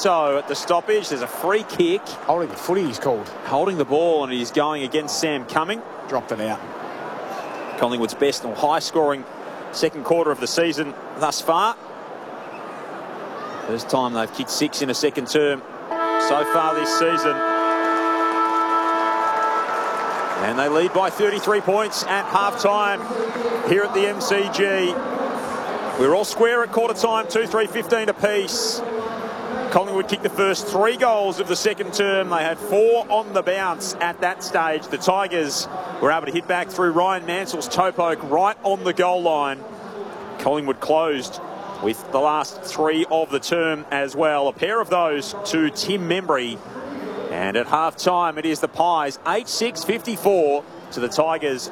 toe at the stoppage. There's a free kick. Holding the footy, he's called. Holding the ball, and he's going against Sam Cumming. Dropped it out. Collingwood's best or high-scoring second quarter of the season thus far. First time they've kicked 6 in a second term so far this season. And they lead by 33 points at half-time here at the MCG. We're all square at quarter-time, 2-3-15 apiece. Collingwood kicked the first 3 goals of the second term. They had 4 on the bounce at that stage. The Tigers were able to hit back through Ryan Mansell's toe poke right on the goal line. Collingwood closed with the last 3 of the term as well. A pair of those to Tim Membry. And at half-time, it is the Pies 8-6-54 to the Tigers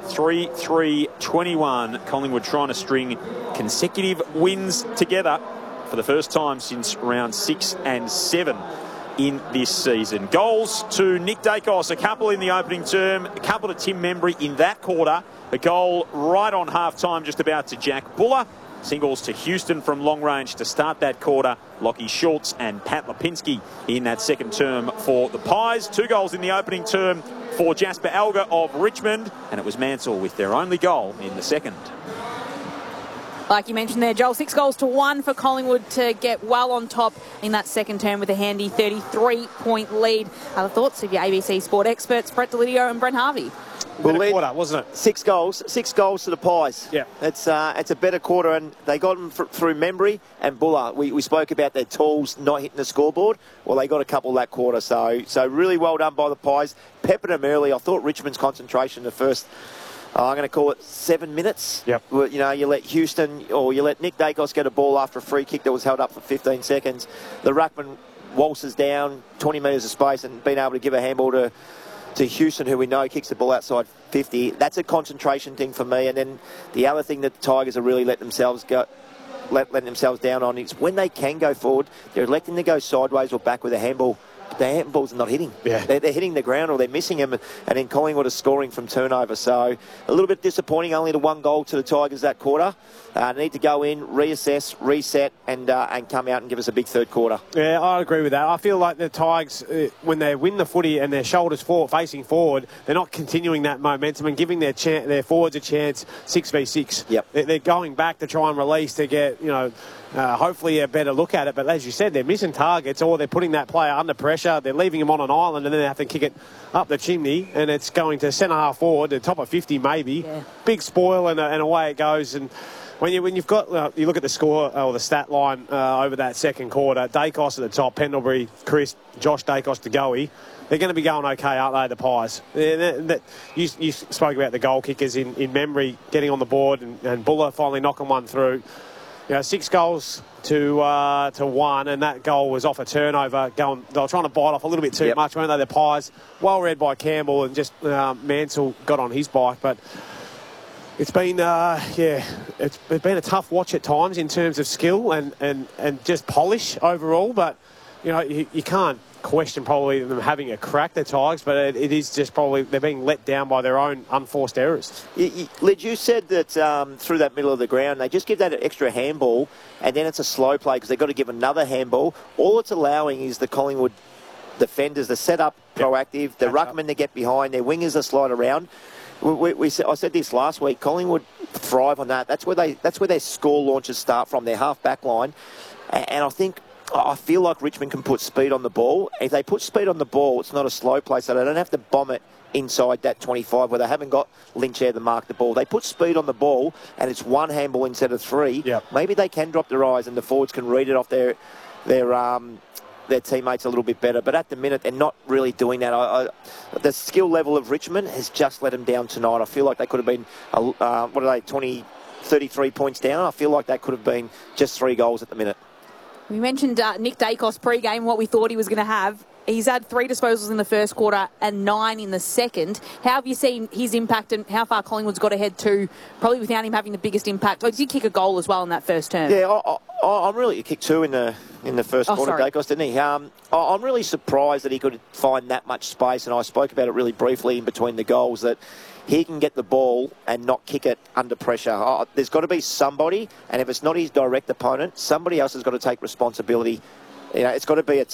3-3-21. Collingwood trying to string consecutive wins together for the first time since round 6 and 7 in this season. Goals to Nick Dacos, a couple in the opening term, a couple to Tim Membry in that quarter. A goal right on half-time just about to Jack Buller. Singles to Houston from long range to start that quarter. Lockie Schultz and Pat Lipinski in that second term for the Pies. 2 goals in the opening term for Jasper Alger of Richmond. And it was Mansell with their only goal in the second. Like you mentioned there, Joel, 6 goals to 1 for Collingwood to get well on top in that second term with a handy 33-point lead. The thoughts of your ABC Sport experts, Brett Delidio and Brent Harvey. Well, quarter, wasn't it? 6 goals to the Pies. Yeah, it's a better quarter, and they got them through Membry and Buller. We spoke about their tools not hitting the scoreboard. Well, they got a couple that quarter, so really well done by the Pies. Peppered them early. I thought Richmond's concentration the first, I'm going to call it 7 minutes. Yep. You know, you let Houston or you let Nick Dacos get a ball after a free kick that was held up for 15 seconds. The ruckman waltzes down 20 metres of space and being able to give a handball to Houston, who we know kicks the ball outside 50. That's a concentration thing for me. And then the other thing that the Tigers are really letting themselves down on is when they can go forward, they're electing to go sideways or back with a handball. The handballs are not hitting. Yeah. They're hitting the ground or they're missing them, and then Collingwood is scoring from turnover. So a little bit disappointing, only the 1 goal to the Tigers that quarter. Need to go in, reassess, reset, and come out and give us a big third quarter. Yeah, I agree with that. I feel like the Tigers, when they win the footy and their shoulders facing forward, they're not continuing that momentum and giving their forwards a chance 6v6. Yep. They're going back to try and release to get, hopefully a better look at it. But as you said, they're missing targets, or they're putting that player under pressure. They're leaving him on an island, and then they have to kick it up the chimney, and it's going to centre half forward, the top of 50 maybe. Yeah. Big spoil, and away it goes. And when you've got, you look at the score or the stat line over that second quarter, Dacos at the top, Pendlebury, Chris, Josh Dacos to Goey. They're going to be going okay, aren't they, the Pies? You spoke about the goal kickers in memory, getting on the board, and Buller finally knocking one through. 6 goals to 1, and that goal was off a turnover. They were trying to bite off a little bit too much, weren't they, the Pies? Well read by Campbell, and just Mansell got on his bike, but it's been it's been a tough watch at times in terms of skill and just polish overall. But you can't question probably them having a crack, the Tigers, but it is just probably they're being let down by their own unforced errors. Lid, you said that through that middle of the ground, they just give that extra handball, and then it's a slow play because they've got to give another handball. All it's allowing is the Collingwood defenders to set up proactive, the ruckmen to get behind, their wingers to slide around. I said this last week. Collingwood thrive on that. That's where their score launches start from, their half back line, and I feel like Richmond can put speed on the ball. If they put speed on the ball, it's not a slow play, so they don't have to bomb it inside that 25 where they haven't got Lynch there to mark the ball. They put speed on the ball, and it's 1 handball instead of 3. Yep. Maybe they can drop their eyes, and the forwards can read it off their teammates a little bit better. But at the minute, they're not really doing that. The skill level of Richmond has just let them down tonight. I feel like they could have been, 33 points down. I feel like that could have been just 3 goals at the minute. We mentioned Nick Dacos pre-game, what we thought he was going to have. He's had 3 disposals in the first quarter and 9 in the second. How have you seen his impact and how far Collingwood's got ahead to, probably without him having the biggest impact? Did he kick a goal as well in that first term? Yeah, I'm really... He kicked 2 in the first quarter, Dacos, didn't he? I'm really surprised that he could find that much space, and I spoke about it really briefly in between the goals, that he can get the ball and not kick it under pressure. There's got to be somebody, and if it's not his direct opponent, somebody else has got to take responsibility. It's got to be a